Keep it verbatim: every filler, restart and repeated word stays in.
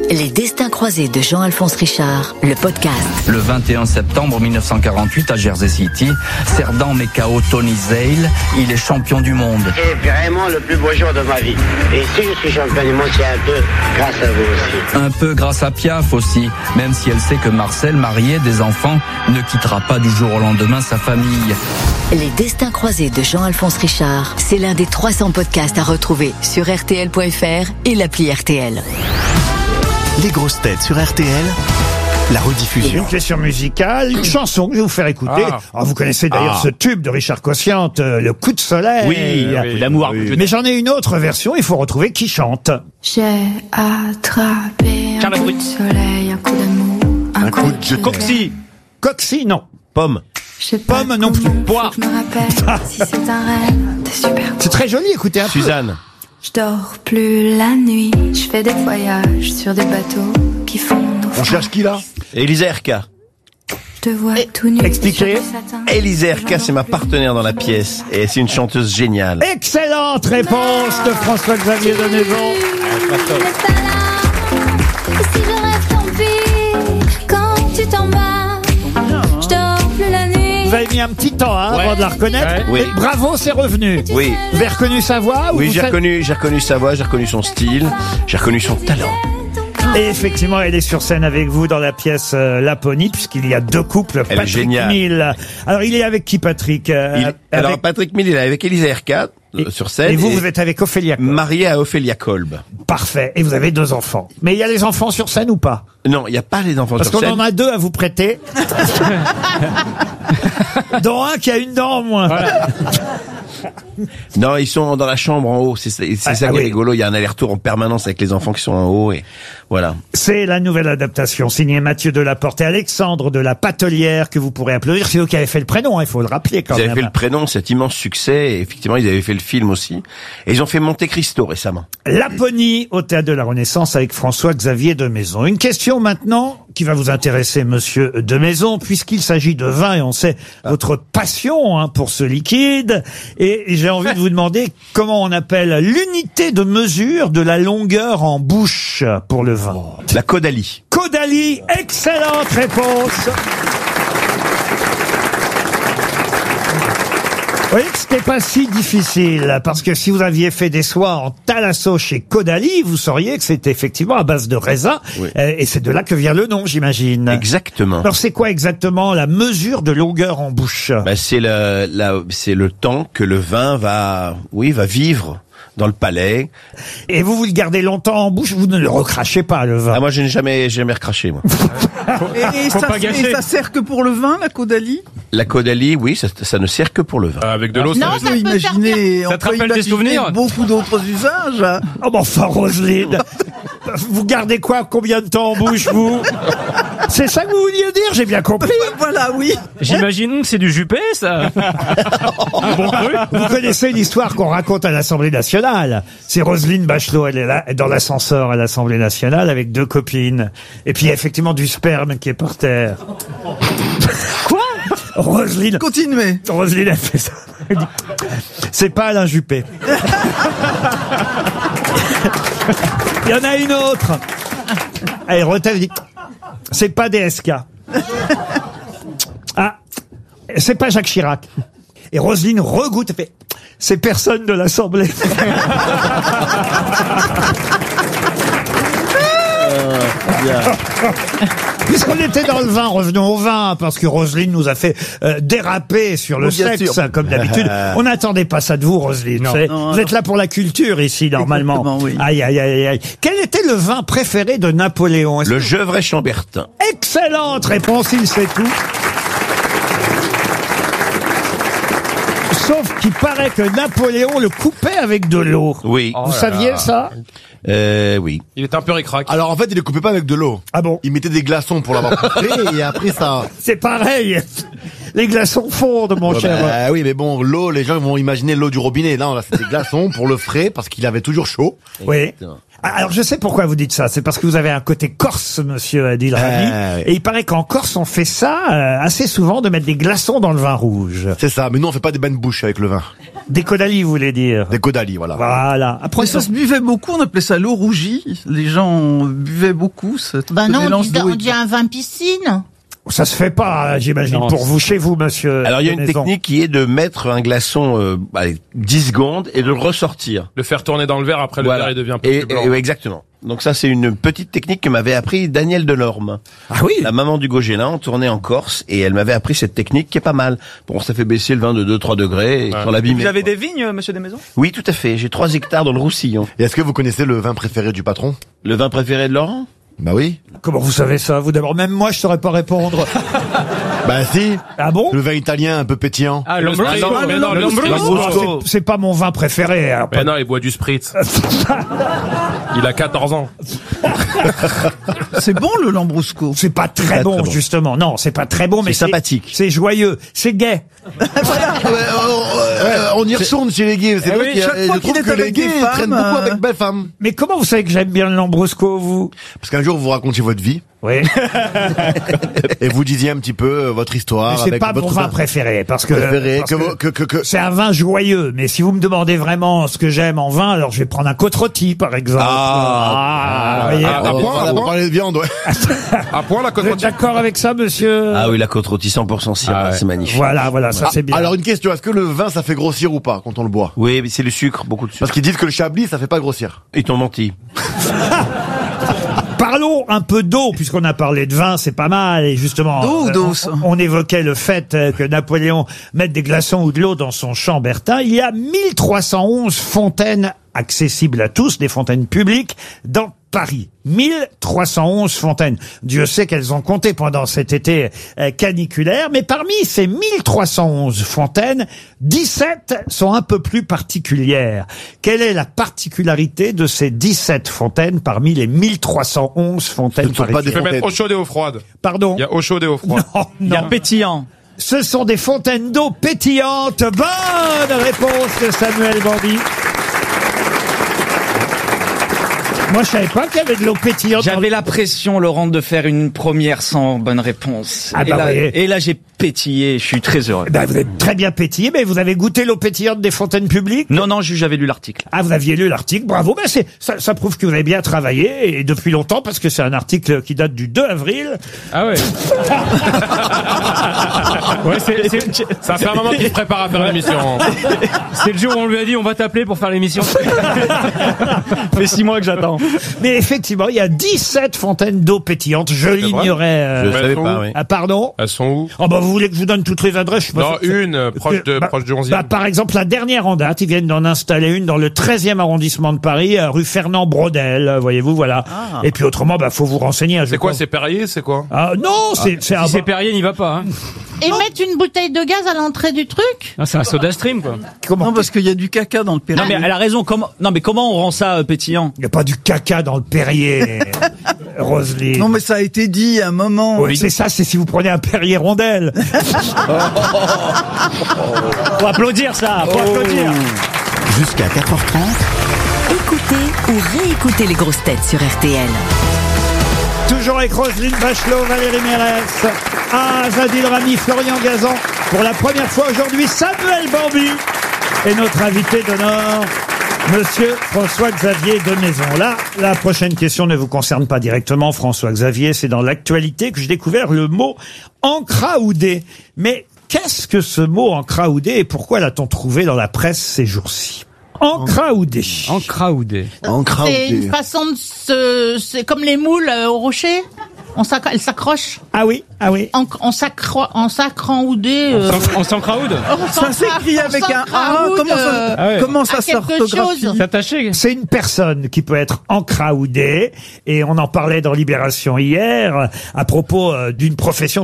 Les destins croisés de Jean-Alphonse Richard, le podcast. Le vingt et un septembre mille neuf cent quarante-huit à Jersey City, Cerdan met K O Tony Zale, il est champion du monde. C'est vraiment le plus beau jour de ma vie. Et si je suis champion du monde, c'est un peu grâce à vous aussi. Un peu grâce à Piaf aussi, même si elle sait que Marcel, marié, des enfants, ne quittera pas du jour au lendemain sa famille. Les destins croisés de Jean-Alphonse Richard, c'est l'un des trois cents podcasts à retrouver sur R T L point F R et l'appli R T L. Les grosses têtes sur R T L, la rediffusion. Une question musicale, une chanson que je vais vous faire écouter. Ah. Alors, vous connaissez d'ailleurs Ah. ce tube de Richard Cossiante, euh, Le coup de soleil. Oui, oui, l'amour. Oui. Mais j'en ai une autre version, il faut retrouver qui chante. J'ai attrapé un Carla coup de Brut. soleil, un coup d'amour, un, Un coup coup de de je Coxy. Coxy, non. Pomme. Je sais pas Pomme non plus. comment, Poire. faut que je me rappelle si c'est un rêve, t'es super. C'est très joli, écoutez un peu. Suzanne. Je dors plus la nuit, je fais des voyages sur des bateaux qui font nos On cherche qui là? Elisa Erka. Je te vois tout nu. expliquez. sur du satin. Elisa Erka, c'est ma partenaire dans la pièce. Et c'est une chanteuse géniale. Excellente réponse de François-Xavier de Maison. Reste là, et si je rêve, tant pis, quand tu t'en vas, je dors plus la nuit. Vous avez mis un petit temps hein, avant de la reconnaître. Ouais. Oui. Mais bravo, c'est revenu. Oui. Vous avez reconnu sa voix ou Oui, vous j'ai savez- reconnu, j'ai reconnu sa voix, j'ai reconnu son style, j'ai reconnu son talent. Et effectivement, elle est sur scène avec vous dans la pièce euh, Laponie, puisqu'il y a deux couples. Elle est Patrick géniale. Mill. Alors, il est avec qui, Patrick Euh, Il- avec- Alors, Patrick Mill, il est avec Elisa Erka, euh, Et- sur scène. Et vous, vous êtes avec Ophélia Kolb. marié à Ophélia Kolb. Parfait. Et vous avez deux enfants. Mais il y a les enfants sur scène ou pas? Non, il n'y a pas les enfants Parce sur qu'on scène. en a deux à vous prêter. Dont un qui a une dent en moins. Non, ils sont dans la chambre en haut. C'est c'est Ah, ça ah qui est oui. rigolo. Il y a un aller-retour en permanence avec les enfants qui sont en haut et voilà. C'est la nouvelle adaptation signée Mathieu Delaporte et Alexandre de la Patelière que vous pourrez applaudir. C'est eux qui avaient fait le prénom, hein, il faut le rappeler quand Ils avaient même. fait le prénom, cet immense succès. Et effectivement, ils avaient fait le film aussi. Et ils ont fait Monte Cristo récemment. Laponie au Théâtre de la Renaissance avec François-Xavier de Maison. Une question maintenant qui va vous intéresser, monsieur de Maison, puisqu'il s'agit de vin et on sait votre passion hein, pour ce liquide. Et j'ai envie de vous demander comment on appelle l'unité de mesure de la longueur en bouche pour le vin. La Caudalie. Caudalie, excellente réponse. Vous voyez que c'était pas si difficile, parce que si vous aviez fait des soies en Thalasso chez Caudalie, vous sauriez que c'était effectivement à base de raisin, Oui. euh, et c'est de là que vient le nom, j'imagine. Exactement. Alors c'est quoi exactement la mesure de longueur en bouche? Bah, c'est le, la- c'est le temps que le vin va, oui, va vivre dans le palais. Et vous, vous le gardez longtemps en bouche, vous ne le recrachez pas, le vin. Ah, moi, je n'ai jamais, jamais recraché, moi. Et, et Faut ça, pas gâcher. et ça sert que pour le vin, la Caudalie? La Caudalie, oui, ça, ça ne sert que pour le vin. Avec de l'eau, ça On veut- peut imaginer, Ça on te peut rappelle des imaginer souvenirs beaucoup d'autres usages. Oh, mais enfin, Roselyne, vous gardez quoi, combien de temps en bouche, vous? C'est ça que vous vouliez dire, j'ai bien compris. Voilà, oui. J'imagine que c'est du Juppé, ça. Un bon cru. Vous connaissez l'histoire qu'on raconte à l'Assemblée nationale. C'est Roselyne Bachelot, elle est là, dans l'ascenseur à l'Assemblée nationale avec deux copines. Et puis il y a effectivement du sperme qui est par terre. Quoi? Roselyne. Continuez. Roselyne a fait ça. Elle dit, c'est pas Alain Juppé. Il y en a une autre. Elle retelle, elle dit, c'est pas D S K. Ah, c'est pas Jacques Chirac. Et Roselyne regoute, elle fait, c'est personne de l'Assemblée. Puisqu'on était dans le vin, revenons au vin, parce que Roselyne nous a fait euh, déraper sur le Oh, bien sexe, sûr. hein, comme d'habitude. On n'attendait pas ça de vous, Roselyne. Non. Vous, savez, Non, vous non. êtes là pour la culture ici, normalement. Exactement, oui. Aïe, aïe, aïe, aïe. Quel était le vin préféré de Napoléon? Est-ce Le Gevrey Chambertin. que- Excellente réponse, il sait tout. Sauf qu'il paraît que Napoléon le coupait avec de l'eau. Oui. Vous saviez ça? Euh, oui. Il est un peu ric-rac. Alors en fait, il le coupait pas avec de l'eau. Ah bon? Il mettait des glaçons pour l'avoir coupé et après ça. C'est pareil. Les glaçons fondent, mon Ouais, cher. bah, oui, mais bon, l'eau, les gens ils vont imaginer l'eau du robinet. Non, là, c'était des glaçons pour le frais parce qu'il avait toujours chaud. Oui. Alors je sais pourquoi vous dites ça. C'est parce que vous avez un côté corse, monsieur Adil Rami. Ah, oui. Et il paraît qu'en Corse, on fait ça euh, assez souvent, de mettre des glaçons dans le vin rouge. C'est ça. Mais nous, on fait pas des bains de bouche avec le vin. Des caudalie, vous voulez dire? Des caudalie, voilà. Voilà. Après, Mais ça se buvait beaucoup, on appelait ça l'eau rougie. Les gens buvaient beaucoup. Ce, Bah ce non, on mélange dit, d'eau on et dit de- un vin piscine. ça se fait pas, j'imagine, Non, pour vous, chez vous, monsieur. Alors il y a une Maison. technique qui est de mettre un glaçon euh, allez, dix secondes et de le ressortir. Le faire tourner dans le verre, après Voilà. le verre il devient un peu Et, plus blanc. et- ouais, exactement. Donc ça c'est une petite technique que m'avait appris Daniel Delorme. Ah oui? La maman du Gogélin, on tournait en Corse et elle m'avait appris cette technique qui est pas mal. Bon, ça fait baisser le vin de deux trois degrés et Ouais. sans l'abîmer. Vous avez quoi. des vignes, euh, monsieur Desmaisons? Oui, tout à fait. J'ai trois hectares dans le Roussillon. Et est-ce que vous connaissez le vin préféré du patron? Le vin préféré de Laurent? Bah oui. Comment vous savez ça? Vous d'abord, même moi, je saurais pas répondre. Bah si. Ah bon? Le vin italien un peu pétillant. Ah, Le Lambrusco. Spritz, Ah, mais le non, le Lambrusco. Lambrusco. C'est- C'est pas mon vin préféré. alors, Mais pas- non, il boit du Spritz. Il a quatorze ans. C'est bon le Lambrusco. C'est pas très, Très, bon, très bon. justement. Non, c'est pas très bon, mais C'est sympathique. C'est joyeux, c'est gai. Voilà. Ouais, euh, euh, on y retourne chez les gays. C'est Eh vrai oui, qu'il y a- chaque fois je trouve qu'il est que les avec gays des ils femmes, traînent beaucoup euh, avec belles femmes. Mais comment vous savez que j'aime bien le Lambrusco, vous? Parce qu'un jour vous racontiez votre vie Oui. et vous disiez un petit peu euh, votre histoire. Mais c'est avec pas mon votre vin préféré, parce que, préféré. parce Que, que vous- que, que, que- c'est un vin joyeux. Mais si vous me demandez vraiment ce que j'aime en vin, alors je vais prendre un côte rôti, par exemple. Ah. vous voyez. Ah, on, à point, va- à on point. parlait de viande, ouais. À point la côte Vous êtes d'accord avec ça, monsieur? Ah oui, la côte rôtie cent pour cent Syrah, Ah ouais. c'est magnifique. Voilà, voilà, ça c'est bien. Alors une question, est-ce que le vin ça fait grossir ou pas quand on le boit? Oui, mais c'est le sucre, beaucoup de sucre. Parce qu'ils disent que le chablis ça fait pas grossir. Ils t'ont menti. Parlons un peu d'eau, puisqu'on a parlé de vin, c'est pas mal. Et justement, D'eau ou euh, d'os on, on évoquait le fait euh, que Napoléon mette des glaçons ou de l'eau dans son chambertin. Il y a mille trois cent onze fontaines accessibles à tous, des fontaines publiques, dans Paris. mille trois cent onze fontaines. Dieu sait qu'elles ont compté pendant cet été euh, caniculaire, mais parmi ces mille trois cent onze fontaines, dix-sept sont un peu plus particulières. Quelle est la particularité de ces dix-sept fontaines parmi les mille trois cent onze fontaines Ce ne sont pas parisiennes? Tu peux mettre eau chaude et eau froide. Pardon? Il y a eau chaude et eau froide. Non, Il y a non. pétillant. Ce sont des fontaines d'eau pétillantes. Bonne réponse de Samuel Bandy. Moi, je savais pas qu'il y avait de l'eau pétillante. dans- J'avais la pression, Laurent, de faire une première sans bonne réponse. Ah et, bah, là, voyez. et là, j'ai pétillé. Je suis très heureux. Ben, vous êtes très bien pétillé, mais vous avez goûté l'eau pétillante des fontaines publiques? Non, non, j'avais lu l'article. Ah, vous aviez lu l'article, bravo. Ben, c'est, ça, ça prouve que vous avez bien travaillé, et depuis longtemps, parce que c'est un article qui date du deux avril. Ah ouais. Ouais, c'est, c'est- ça fait un moment qu'il se prépare à faire l'émission. C'est le jour où on lui a dit on va t'appeler pour faire l'émission. Ça fait six mois que j'attends. Mais effectivement, il y a dix-sept fontaines d'eau pétillante. Je l'ignorais. euh, Je Mais savais elles sont pas, où oui. Ah, pardon? Elles sont où? Oh, bah, vous voulez que je vous donne toutes les adresses? Je suis pas Non, sûr que- une, euh, proche de, Bah, proche du Bah, onzième. par exemple, la dernière en date, ils viennent d'en installer une dans le treizième arrondissement de Paris, euh, rue Fernand Braudel, euh, voyez-vous, voilà. Ah. Et puis autrement, bah, faut vous renseigner. je C'est quoi, crois. c'est Perrier, c'est quoi? Ah, non, c'est, c'est un Si c'est bon- Perrier, n'y va pas. Hein. Et mettre une bouteille de gaz à l'entrée du truc? Non, c'est un soda stream, quoi. comment? Non, parce qu'il y a du caca dans le Non, Perrier. mais elle a raison. Comment, non, mais comment on rend ça euh, pétillant? Il n'y a pas du caca dans le Perrier, Roselyne. Non, mais ça a été dit à un moment. Oui, c'est ça, c'est si vous prenez un Perrier rondelle. Faut applaudir ça. Faut applaudir. Jusqu'à quatre heures trente, écoutez ou réécoutez les grosses têtes sur R T L. Toujours avec Roselyne Bachelot, Valérie Mérès, ah, Zadil Rami, Florian Gazan. Pour la première fois aujourd'hui, Samuel Bambi est notre invité d'honneur, Monsieur François-Xavier de Maison. Là, la prochaine question ne vous concerne pas directement, François-Xavier. C'est dans l'actualité que j'ai découvert le mot encraoudé. Mais qu'est-ce que ce mot encraoudé et pourquoi l'a-t-on trouvé dans la presse ces jours-ci? Encraoudé. Encraoudé. C'est une façon de se... C'est comme les moules euh, au rocher. On s'accro- elles s'accrochent. Ah oui, ah oui. En, on s'accro... On s'accraoudé. euh, On s'encraoude. on Ça s'écrit s'encra- avec on un A. s'encraoude, Comment ça, euh, Ah ouais. comment ça à quelque s'orthographie? chose. C'est attaché. C'est une personne qui peut être encraoudée, et on en parlait dans Libération hier, à propos euh, d'une profession